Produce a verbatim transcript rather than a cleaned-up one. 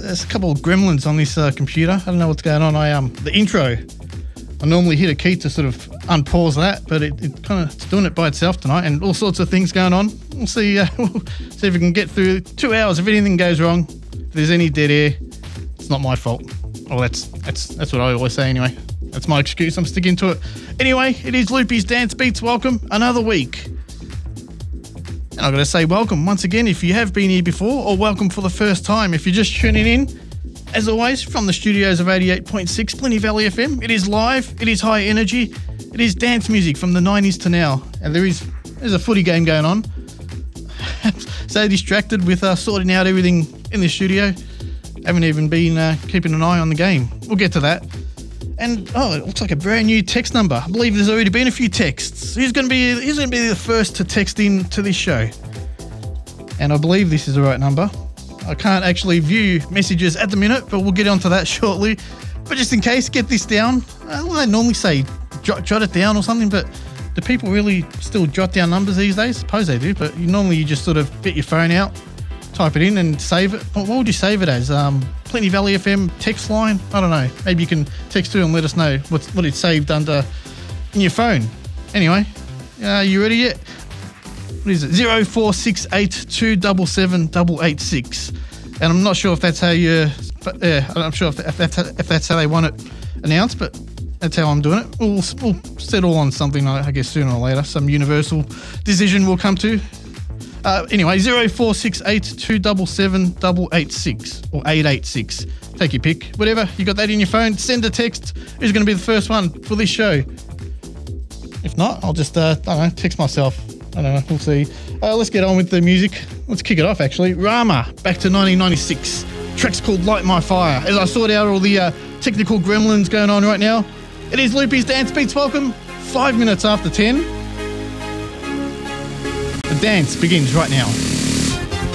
there's a couple of gremlins on this uh, computer. I don't know what's going on. I um the intro. I normally hit a key to sort of unpause that, but it, it kind of it's doing it by itself tonight, and all sorts of things going on. We'll see. Uh, we'll see if we can get through two hours. If anything goes wrong, if there's any dead air, it's not my fault. Well, that's that's that's what I always say anyway. That's my excuse. I'm sticking to it. Anyway, it is Loopy's Dance Beats. Welcome another week. And I've got to say welcome once again if you have been here before, or welcome for the first time if you're just tuning in. As always, from the studios of eighty-eight point six Plenty Valley F M, it is live, it is high energy, it is dance music from the nineties to now. And there is there's a footy game going on. So distracted with uh, sorting out everything in the studio. Haven't even been uh, keeping an eye on the game. We'll get to that. And oh, it looks like a brand new text number. I believe there's already been a few texts. Who's going to be who's going to be the first to text in to this show? And I believe this is the right number. I can't actually view messages at the minute, but we'll get onto that shortly. But just in case, get this down. Uh, well, they normally say jot, jot it down or something, but do people really still jot down numbers these days? I suppose they do, but you, normally you just sort of get your phone out, type it in and save it. What would you save it as? Um, Plenty Valley F M text line? I don't know. Maybe you can text through and let us know what's, what it's saved under in your phone. Anyway, uh, you ready yet? What is it? zero four six eight two seven seven eight eight six. And I'm not sure if that's how you, but yeah, I'm sure if, if, that's, if that's how they want it announced, but that's how I'm doing it. We'll, we'll settle on something, I guess, sooner or later. Some universal decision we'll come to. Uh, anyway, zero four six eight two seven seven eight eight six or eight eight six. Take your pick. Whatever, you got that in your phone, send a text. Who's going to be the first one for this show? If not, I'll just, uh, I don't know, text myself. I don't know, we'll see. Uh, let's get on with the music. Let's kick it off, actually. Rama, back to nineteen ninety-six. Track's called Light My Fire. As I sort out all the uh, technical gremlins going on right now, it is Loopy's Dance Beats. Welcome. Five minutes after ten. The dance begins right now.